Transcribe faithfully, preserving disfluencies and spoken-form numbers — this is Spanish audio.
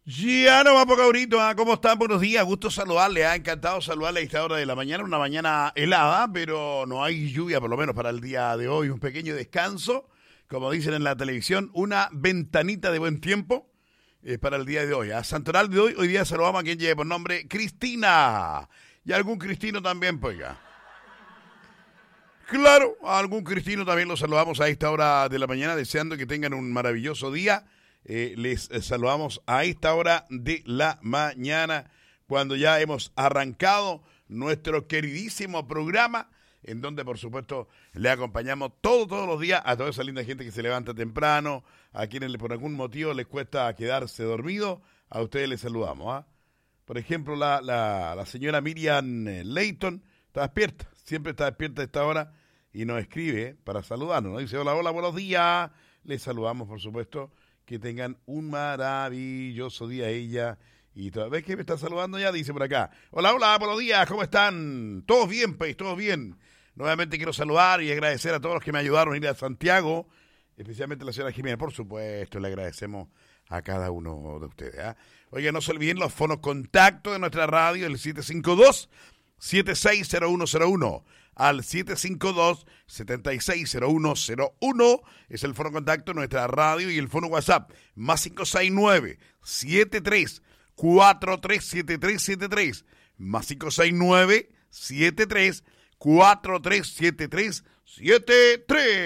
Ya no va por cabrito, ¿ah? ¿Cómo están? Buenos días, gusto saludarle, ha encantado saludarle a esta hora de la mañana, una mañana helada, pero no hay lluvia por lo menos para el día de hoy, un pequeño descanso, como dicen en la televisión, una ventanita de buen tiempo eh, para el día de hoy. A Santoral de hoy, hoy día saludamos a quien lleve por nombre Cristina, y a algún cristino también, pues ya. Claro, a algún cristino también lo saludamos a esta hora de la mañana, deseando que tengan un maravilloso día. Eh, les eh, saludamos a esta hora de la mañana, cuando ya hemos arrancado nuestro queridísimo programa, en donde por supuesto le acompañamos todo, todos los días a toda esa linda gente que se levanta temprano, a quienes por algún motivo les cuesta quedarse dormido, a ustedes les saludamos. ¿eh? Por ejemplo, la, la, la señora Miriam Leighton está despierta, siempre está despierta a esta hora y nos escribe para saludarnos, ¿no? Dice, hola, hola, buenos días, les saludamos por supuesto. Que tengan un maravilloso día ella. Y toda vez que me está saludando ya, dice por acá. Hola, hola, buenos días, ¿cómo están? ¿Todos bien, pues? ¿Todos bien? Nuevamente quiero saludar y agradecer a todos los que me ayudaron a ir a Santiago, especialmente a la señora Jiménez. Por supuesto, le agradecemos a cada uno de ustedes. ¿eh? Oiga, no se olviden los fonos contacto de nuestra radio, el siete cinco dos, siete seis cero uno cero uno. Al siete cinco dos, siete seis cero uno cero uno es el fono contacto de nuestra radio y el fono WhatsApp más cinco seis nueve, siete tres cuatro tres siete tres siete tres más cinco seis nueve, siete tres cuatro tres siete tres siete tres.